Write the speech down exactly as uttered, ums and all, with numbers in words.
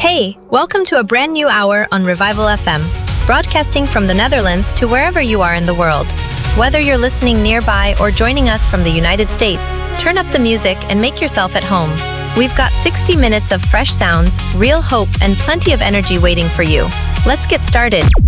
Hey, welcome to a brand new hour on Revival F M, broadcasting from the Netherlands to wherever you are in the world. Whether you're listening nearby or joining us from the United States, turn up the music and make yourself at home. We've got sixty minutes of fresh sounds, real hope, and plenty of energy waiting for you. Let's get started.